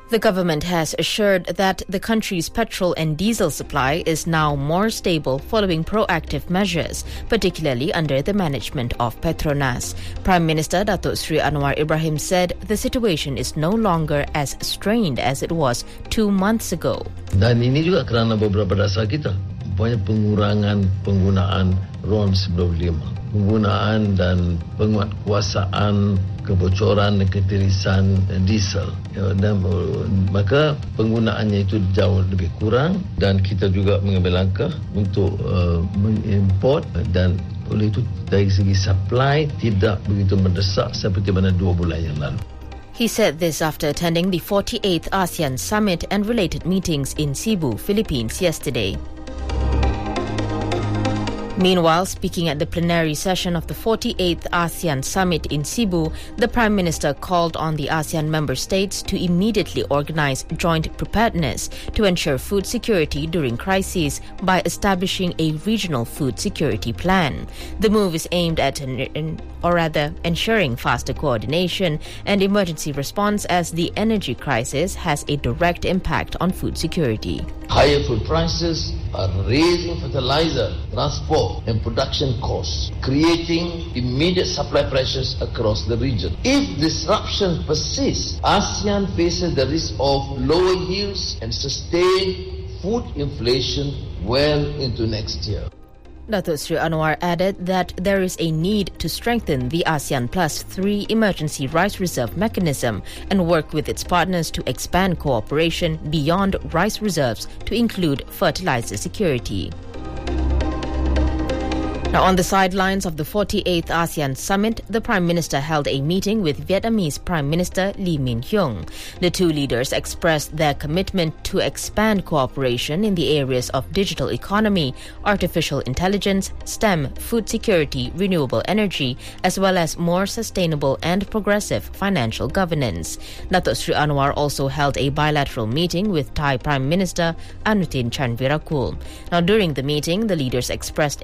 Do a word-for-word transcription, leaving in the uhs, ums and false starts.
The government has assured that the country's petrol and diesel supply is now more stable following proactive measures, particularly under the management of Petronas. Prime Minister Datuk Sri Anwar Ibrahim said the situation is no longer as strained as it was two months ago. Dan ini juga kerana beberapa dasar kita. Banyak pengurangan penggunaan RON sembilan puluh lima. Penggunaan dan penguatkuasaan kebocoran dan ketirisan diesel. Dan maka penggunaannya itu jauh lebih kurang dan kita juga mengambil langkah untuk uh, mengimport dan oleh itu dari segi supply tidak begitu mendesak seperti mana dua bulan yang lalu. He said this after attending the forty-eighth ASEAN Summit and related meetings in Cebu, Philippines yesterday. Meanwhile, speaking at the plenary session of the forty-eighth ASEAN Summit in Cebu, the Prime Minister called on the ASEAN member states to immediately organize joint preparedness to ensure food security during crises by establishing a regional food security plan. The move is aimed at, or rather, ensuring faster coordination and emergency response as the energy crisis has a direct impact on food security. Higher food prices are raising fertilizer, transport and production costs, creating immediate supply pressures across the region. If disruption persists, ASEAN faces the risk of lower yields and sustained food inflation well into next year. Datuk Sri Anwar added that there is a need to strengthen the ASEAN Plus three Emergency Rice Reserve mechanism and work with its partners to expand cooperation beyond rice reserves to include fertilizer security. Now, on the sidelines of the forty-eighth ASEAN Summit, the Prime Minister held a meeting with Vietnamese Prime Minister Lee Min Hyung. The two leaders expressed their commitment to expand cooperation in the areas of digital economy, artificial intelligence, STEM, food security, renewable energy, as well as more sustainable and progressive financial governance. Datuk Sri Anwar also held a bilateral meeting with Thai Prime Minister Anutin Charnvirakul. Now, during the meeting, the leaders expressed